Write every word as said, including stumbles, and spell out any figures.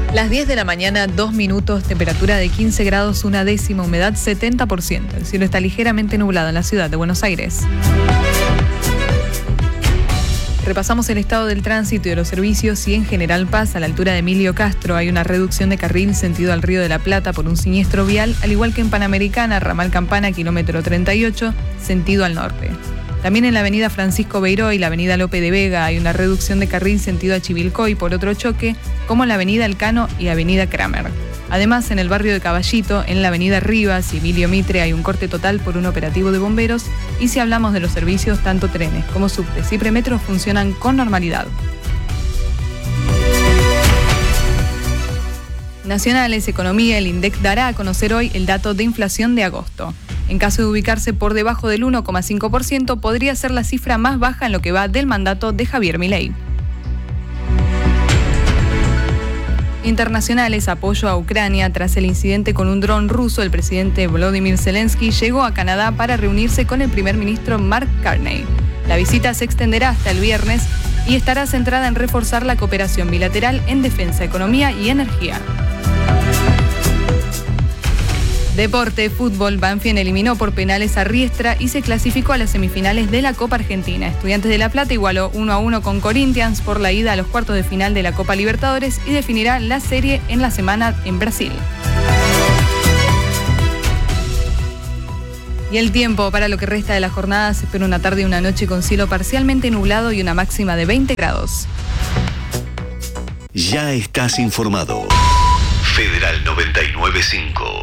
Las diez de la mañana, dos minutos, temperatura de quince grados, una décima, humedad setenta por ciento. El cielo está ligeramente nublado en la ciudad de Buenos Aires. Repasamos el estado del tránsito y de los servicios y en General Paz, a la altura de Emilio Castro, hay una reducción de carril sentido al Río de la Plata por un siniestro vial, al igual que en Panamericana, ramal Campana, kilómetro treinta y ocho, sentido al norte. También en la avenida Francisco Beiró y la avenida Lope de Vega hay una reducción de carril sentido a Chivilcoy por otro choque, como en la avenida Elcano y avenida Kramer. Además, en el barrio de Caballito, en la avenida Rivas y Emilio Mitre hay un corte total por un operativo de bomberos, y si hablamos de los servicios, tanto trenes como subtes y premetros funcionan con normalidad. Nacionales, Economía, el INDEC dará a conocer hoy el dato de inflación de agosto. En caso de ubicarse por debajo del uno coma cinco por ciento, podría ser la cifra más baja en lo que va del mandato de Javier Milei. Internacionales, apoyo a Ucrania. Tras el incidente con un dron ruso, el presidente Volodymyr Zelensky llegó a Canadá para reunirse con el primer ministro Mark Carney. La visita se extenderá hasta el viernes y estará centrada en reforzar la cooperación bilateral en defensa, economía y energía. Deporte, fútbol, Banfield eliminó por penales a Riestra y se clasificó a las semifinales de la Copa Argentina. Estudiantes de La Plata igualó uno a uno con Corinthians por la ida a los cuartos de final de la Copa Libertadores y definirá la serie en la semana en Brasil. Y el tiempo para lo que resta de la jornada: se espera una tarde y una noche con cielo parcialmente nublado y una máxima de veinte grados. Ya estás informado. Federal noventa y nueve punto cinco.